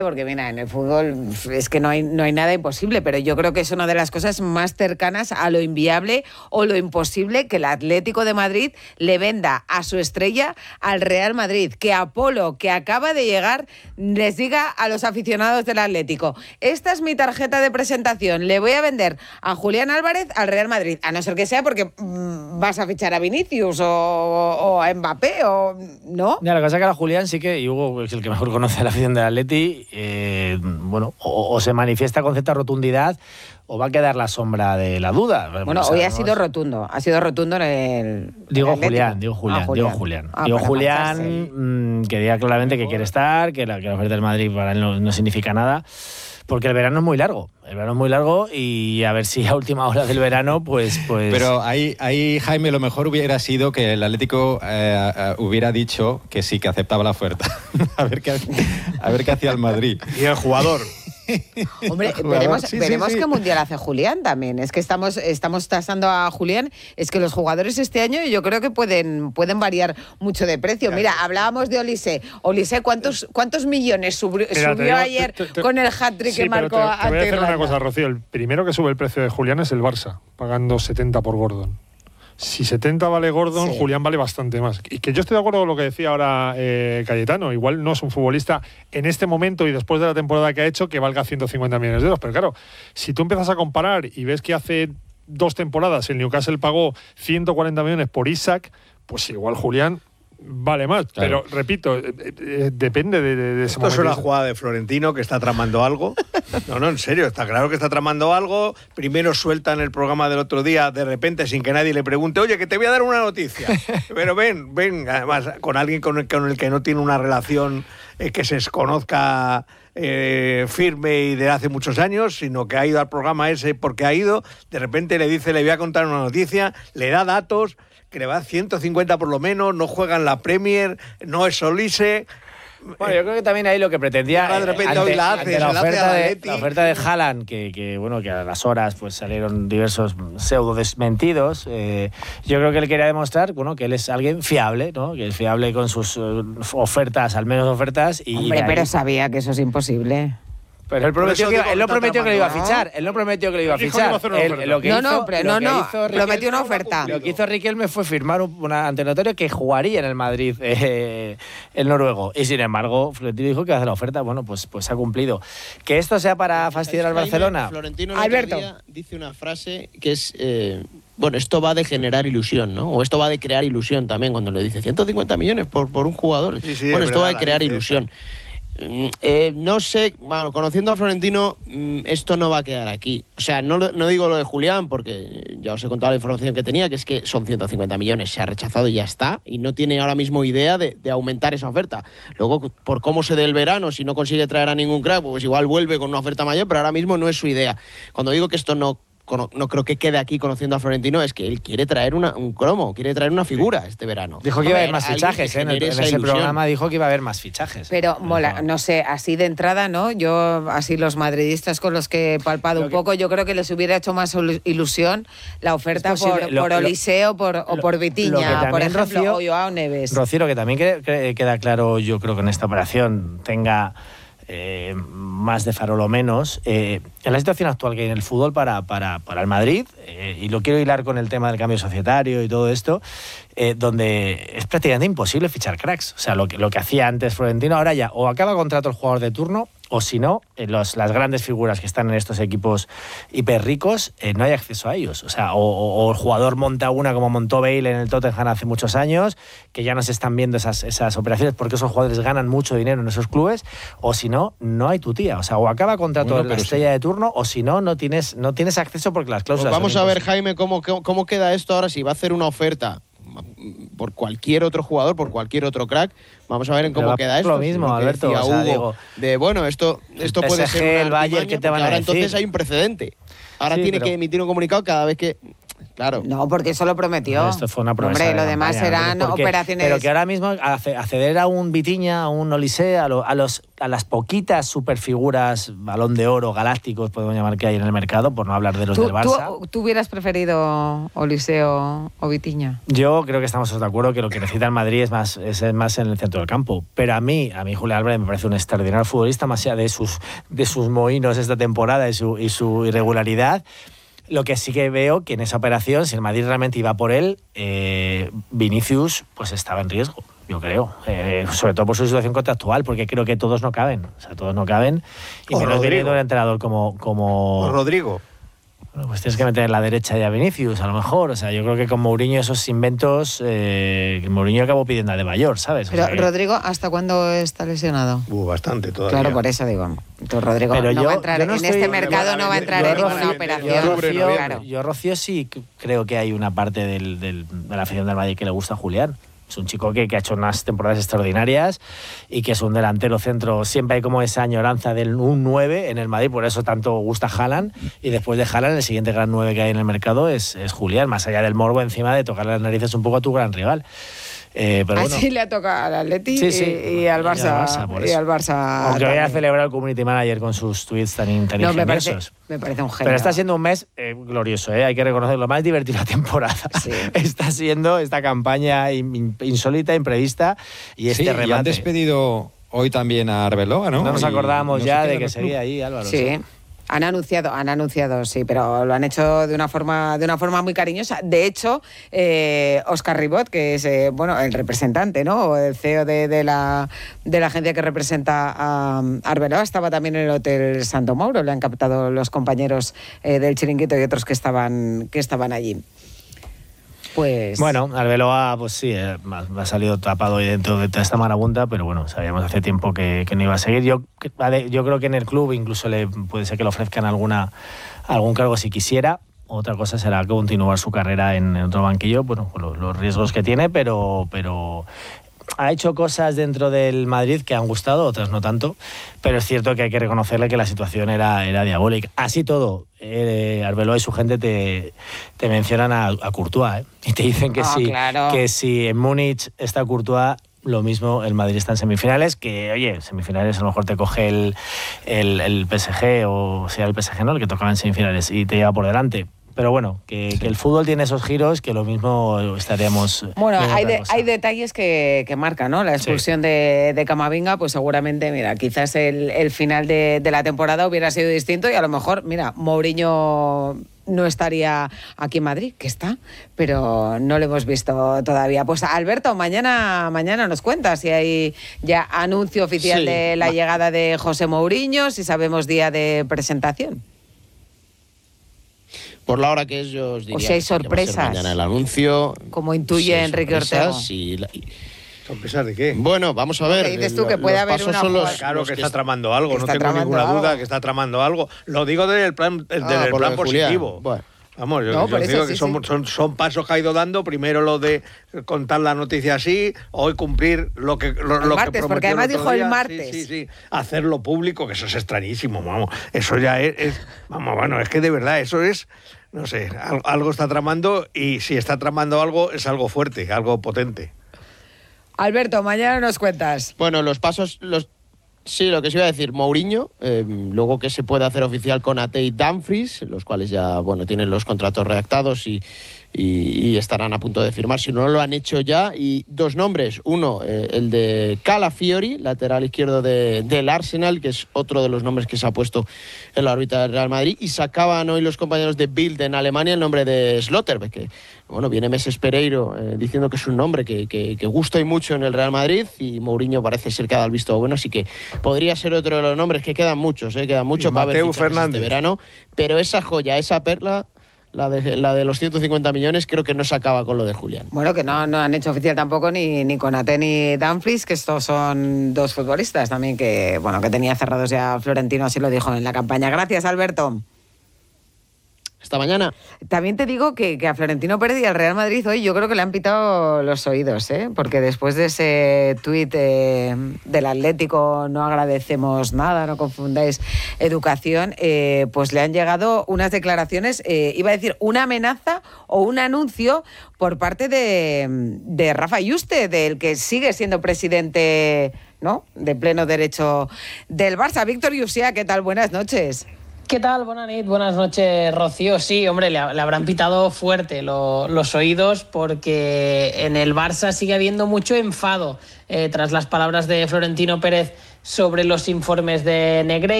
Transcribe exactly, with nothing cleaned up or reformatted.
Porque mira, en el fútbol es que no hay, no hay nada imposible, pero yo creo que es una de las cosas más cercanas a lo inviable o lo imposible que el Atlético de Madrid le venda a su estrella al Real Madrid. Que Apolo, que acaba de llegar, les diga a los aficionados del Atlético: esta es mi tarjeta de presentación, le voy a vender a Julián Álvarez al Real Madrid, a no ser que sea porque mmm, vas a fichar a Vinicius o, o a Mbappé o no. Ya, lo que pasa es que a Julián sí que, y Hugo es el que mejor conoce la afición del Atleti, Eh, bueno, o, o se manifiesta con cierta rotundidad o va a quedar la sombra de la duda. Bueno, hoy ha sido rotundo, ha sido rotundo en el... Digo el Julián, digo Julián, ah, Julián, digo Julián. ah, digo Julián mmm, que diga claramente que quiere estar, que la, que la oferta del Madrid para él no, no significa nada, porque el verano es muy largo. El verano es muy largo y a ver si a última hora del verano, pues... pues... Pero ahí, ahí, Jaime, lo mejor hubiera sido que el Atlético eh, hubiera dicho que sí, que aceptaba la oferta. a, ver qué, a ver qué hacía el Madrid. Y el jugador. Hombre, veremos, sí, veremos sí, sí. qué mundial hace Julián también. Es que estamos, estamos tasando a Julián. Es que los jugadores este año yo creo que pueden, pueden variar mucho de precio. Claro. Mira, hablábamos de Olise. Olise, ¿cuántos, cuántos millones subió, Mira, subió digo, ayer te, te, con el hat-trick sí, que marcó te, te ante voy a decir Irlanda? una cosa, Rocío. El primero que sube el precio de Julián es el Barça, pagando setenta por Gordon. Si setenta vale Gordon, sí. Julián vale bastante más. Y que yo estoy de acuerdo con lo que decía ahora eh, Cayetano. Igual no es un futbolista en este momento y después de la temporada que ha hecho que valga ciento cincuenta millones de euros. Pero claro, si tú empiezas a comparar y ves que hace dos temporadas el Newcastle pagó ciento cuarenta millones por Isaac, pues igual Julián vale más. Claro. Pero, repito, eh, eh, depende de, de, de ese Esto momento. es una jugada de Florentino que está tramando algo. No, no, en serio, está claro que está tramando algo. Primero suelta en el programa del otro día, de repente, sin que nadie le pregunte: oye, que te voy a dar una noticia. Pero ven, ven, además, con alguien con el, con el que no tiene una relación eh, que se conozca eh, firme y de hace muchos años, sino que ha ido al programa ese porque ha ido, de repente le dice: le voy a contar una noticia, le da datos, que le va a ciento cincuenta por lo menos, no juega en la Premier, no es Olise. Bueno, yo creo que también ahí lo que pretendía de repente ante, hoy la, hace, ante la, oferta de, de la oferta de Haaland, que, que bueno, que a las horas pues salieron diversos pseudo desmentidos. Eh, yo creo que él quería demostrar, bueno, que él es alguien fiable, ¿no? Que es fiable con sus uh, ofertas, al menos ofertas. Y Hombre, ahí, pero sabía que eso es imposible. Pero él prometió que, él no prometió que lo iba a fichar. Él no prometió que lo iba a fichar. Él, lo que no, hizo, no, pero no, no. Riquelme, prometió una oferta. Lo que hizo Riquelme fue firmar una ante notario que jugaría en el Madrid, eh, el noruego. Y sin embargo, Florentino dijo que iba a hacer la oferta. Bueno, pues, pues ha cumplido. Que esto sea para fastidiar al Barcelona. Florentino Alberto dice una frase que es... Eh, bueno, esto va de generar ilusión, ¿no? O esto va de crear ilusión también, cuando le dice ciento cincuenta millones por, por un jugador. Sí, sí, bueno, esto va de crear ilusión. Eh, no sé, bueno, conociendo a Florentino, esto no va a quedar aquí. O sea, no, no digo lo de Julián, porque ya os he contado la información que tenía, que es que son ciento cincuenta millones, se ha rechazado y ya está, y no tiene ahora mismo idea de, de aumentar esa oferta. Luego, por cómo se dé el verano, si no consigue traer a ningún crack, pues igual vuelve con una oferta mayor, pero ahora mismo no es su idea. Cuando digo que esto no... no creo que quede aquí conociendo a Florentino, es que él quiere traer una, un cromo, quiere traer una figura este verano. Dijo que iba a haber más fichajes, ¿eh? En, el, en ese ilusión. programa dijo que iba a haber más fichajes. Pero mola, no sé, así de entrada, ¿no? Yo, así los madridistas con los que he palpado lo un poco, que... yo creo que les hubiera hecho más ilusión la oferta por, lo, por Olise o por, o por Vitinha, por ejemplo, Rocío, o Joao Neves. Rocío, lo que también que, que queda claro, yo creo que en esta operación tenga... Eh, más de farol o menos, eh, en la situación actual que hay en el fútbol para, para, para el Madrid, eh, y lo quiero hilar con el tema del cambio societario y todo esto, eh, donde es prácticamente imposible fichar cracks. O sea, lo que, lo que hacía antes Florentino, ahora ya o acaba contrato el jugador de turno, o si no, eh, los, las grandes figuras que están en estos equipos hiper ricos, eh, no hay acceso a ellos. O sea, o, o, o el jugador monta una como montó Bale en el Tottenham hace muchos años, que ya no se están viendo esas, esas operaciones porque esos jugadores ganan mucho dinero en esos clubes, o si no, no hay tu tía. O sea, o acaba contrato bueno, la estrella sí. de turno, o si no, no tienes, no tienes acceso porque las cláusulas... Pues vamos a ver, Jaime, cómo, cómo queda esto ahora, si va a hacer una oferta por cualquier otro jugador, por cualquier otro crack. Vamos a ver en cómo queda esto. Lo mismo, lo Alberto. O sea, Hugo, digo, de bueno, esto, esto puede ser el Bayern que te van a ahora decir. Entonces hay un precedente. Ahora sí, tiene pero... que emitir un comunicado cada vez que... claro. No, porque eso lo prometió. Esto fue una promesa. Hombre, de lo demás campaña, eran porque, operaciones. Pero que ahora mismo acceder a un Vitinha, a un Olise, a, lo, a, los, a las poquitas superfiguras, Balón de Oro, galácticos, podemos llamar, que hay en el mercado, por no hablar de los ¿Tú, del Barça. ¿tú, ¿Tú hubieras preferido Olise o, o Vitinha? Yo creo que estamos de acuerdo que lo que necesita el Madrid es más, es más en el centro del campo. Pero a mí, a mí Julián Álvarez me parece un extraordinario futbolista, más allá de sus, de sus mohinos esta temporada y su, y su irregularidad. Lo que sí que veo que en esa operación, si el Madrid realmente iba por él, eh, Vinicius pues estaba en riesgo, yo creo. Eh, sobre todo por su situación contractual, porque creo que todos no caben. O sea, todos no caben. Y menos teniendo un entrenador como... como o Rodrigo. Bueno, pues tienes que meter en la derecha ya a Vinicius, a lo mejor. O sea, yo creo que con Mourinho esos inventos, eh, Mourinho acabó pidiendo a de mayor, ¿sabes? O Pero sea que... Rodrigo, ¿hasta cuándo está lesionado? Uh, bastante todavía. Claro, por eso digo. Entonces, Rodrigo Pero no yo, va a entrar yo no en estoy, este mercado, no va a entrar en ninguna Rocío, operación. Yo, Rocío, claro. yo, Rocío, sí creo que hay una parte del, del, de la afición del Madrid que le gusta a Julián. Es un chico que, que ha hecho unas temporadas extraordinarias y que es un delantero centro. Siempre hay como esa añoranza del un nueve en el Madrid, por eso tanto gusta Haaland. Y después de Haaland, el siguiente gran nueve que hay en el mercado es, es Julián, más allá del morbo encima de tocarle las narices un poco a tu gran rival. Eh, pero Así bueno. le ha tocado al Atleti Sí, sí. y, y al Barça. Y al Barça, por y eso. al Barça Aunque vaya a también. celebrar el community manager con sus tweets tan, tan No, me parece, ingeniosos. me parece un genio. Pero está siendo un mes eh, glorioso, ¿eh? Hay que reconocerlo, lo más divertido de la temporada. Sí. Está siendo esta campaña in, insólita, imprevista y este sí, remate. y han despedido hoy también a Arbeloa, ¿no? No nos Y acordábamos no ya se queda de en que el seguía club. ahí, Álvaro. Sí. Han anunciado, han anunciado, sí, pero lo han hecho de una forma, de una forma muy cariñosa. De hecho, eh, Óscar Ribot, que es eh, bueno el representante, ¿no? O el C E O de, de la de la agencia que representa a Arbeloa, estaba también en el Hotel Santo Mauro. Le han captado los compañeros eh, del Chiringuito y otros que estaban que estaban allí. Pues Bueno, Arbeloa, pues sí, eh, ha salido tapado ahí dentro de toda esta marabunta, pero bueno, sabíamos hace tiempo que, que no iba a seguir. Yo, yo creo que en el club incluso le puede ser que le ofrezcan alguna algún cargo si quisiera. Otra cosa será continuar su carrera en, en otro banquillo, bueno, con los, los riesgos que tiene, pero, pero ha hecho cosas dentro del Madrid que han gustado, otras no tanto, pero es cierto que hay que reconocerle que la situación era, era diabólica. Así todo, eh, Arbeloa y su gente te, te mencionan a, a Courtois, ¿eh? Y te dicen que, Ah, si, claro. que si en Múnich está Courtois, lo mismo el Madrid está en semifinales, que oye, semifinales a lo mejor te coge el, el, el P S G, o sea el P S G, ¿no? El que tocaba en semifinales y te lleva por delante. Pero bueno, que, sí. que el fútbol tiene esos giros que lo mismo estaríamos... Bueno, hay, de, hay detalles que, que marcan, ¿no? La expulsión sí. de, de Camavinga, pues seguramente, mira, quizás el, el final de, de la temporada hubiera sido distinto y a lo mejor, mira, Mourinho no estaría aquí en Madrid, que está, pero no lo hemos visto todavía. Pues Alberto, mañana, mañana nos cuentas si hay ya anuncio oficial sí. de la llegada de José Mourinho, si sabemos día de presentación. Por la hora que es, yo os diría o si hay sorpresas. Que mañana el anuncio. Como intuye si Enrique Ortega. Y la, y... ¿Sorpresas de qué? Bueno, vamos a ver. ¿Qué dices tú? Que puede haber una... Son los, claro los que, que está tramando algo, no tengo ninguna algo. duda que está tramando algo. Lo digo del plan, del ah, del plan positivo. Bueno. Vamos, yo, no, yo digo que sí, son, sí. Son, son pasos que ha ido dando. Primero lo de contar la noticia así, hoy cumplir lo que lo, el lo martes, que prometió porque además el dijo día. el martes. Sí, sí, sí. Hacerlo público, que eso es extrañísimo, vamos. Eso ya es, es vamos, bueno, es que de verdad eso es, no sé, algo está tramando y si está tramando algo es algo fuerte, algo potente. Alberto, mañana nos cuentas. Bueno, los pasos, los sí, lo que se iba a decir, Mourinho, eh, luego que se puede hacer oficial con Ate y Dumfries, los cuales ya, bueno, tienen los contratos redactados y, y, y estarán a punto de firmar, si no lo han hecho ya, y dos nombres, uno, eh, el de Calafiori, lateral izquierdo de, del Arsenal, que es otro de los nombres que se ha puesto en la órbita del Real Madrid, y sacaban hoy los compañeros de Bild en Alemania el nombre de Slotterbeck, que bueno, viene Meses Pereiro eh, diciendo que es un nombre que, que, que gusta y mucho en el Real Madrid, y Mourinho parece ser que ha dado el visto bueno, así que podría ser otro de los nombres, que quedan muchos, eh, quedan muchos para ver este verano, pero esa joya, esa perla, la de, la de los ciento cincuenta millones, creo que no se acaba con lo de Julián. Bueno, que no, no han hecho oficial tampoco ni, ni con Ate ni Dumfries, que estos son dos futbolistas también que, bueno, que tenía cerrados ya Florentino, así lo dijo en la campaña. Gracias, Alberto. Hasta mañana. También te digo que, que a Florentino Pérez y al Real Madrid hoy yo creo que le han pitado los oídos, ¿eh? Porque después de ese tuit eh, del Atlético, no agradecemos nada, no confundáis educación, eh, pues le han llegado unas declaraciones, eh, iba a decir una amenaza o un anuncio por parte de, de Rafa Yuste, del que sigue siendo presidente, ¿no?, de pleno derecho del Barça. Víctor Yusia, ¿qué tal? Buenas noches. ¿Qué tal? Buenas noches, buenas noches, Rocío. Sí, hombre, le, le habrán pitado fuerte lo, los oídos porque en el Barça sigue habiendo mucho enfado eh, tras las palabras de Florentino Pérez sobre los informes de Negreira.